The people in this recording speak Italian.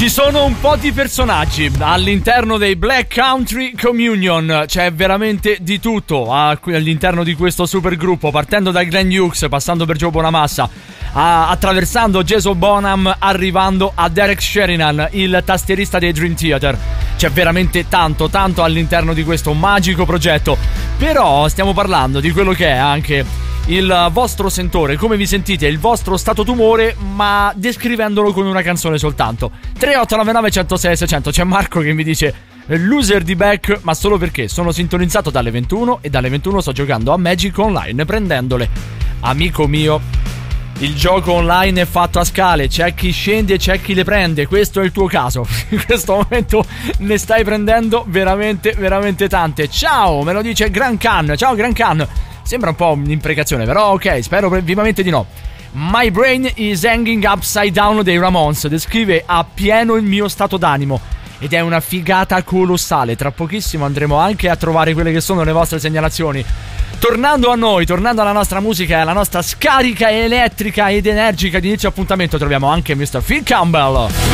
Ci sono un po' di personaggi all'interno dei Black Country Communion, c'è veramente di tutto all'interno di questo super gruppo, partendo da Glenn Hughes, passando per Joe Bonamassa, attraversando Jason Bonham, arrivando a Derek Sherinian, il tastierista dei Dream Theater. C'è veramente tanto all'interno di questo magico progetto, però stiamo parlando di quello che è anche il vostro sentore, come vi sentite, il vostro stato d'umore, ma descrivendolo con una canzone soltanto. 3899 106 600. C'è Marco che mi dice loser di Beck, ma solo perché sono sintonizzato dalle 21 e dalle 21 sto giocando a Magic Online prendendole. Amico mio, il gioco online è fatto a scale, c'è chi scende e c'è chi le prende. Questo è il tuo caso. In questo momento ne stai prendendo veramente tante. Ciao, me lo dice Gran Khan. Ciao Gran Khan. Sembra un po' un'imprecazione, però ok, spero vivamente di no. My brain is hanging upside down dei Ramones descrive appieno il mio stato d'animo ed è una figata colossale. Tra pochissimo andremo anche a trovare quelle che sono le vostre segnalazioni. Tornando a noi, tornando alla nostra musica e alla nostra scarica elettrica ed energica di inizio appuntamento, troviamo anche Mr. Phil Campbell.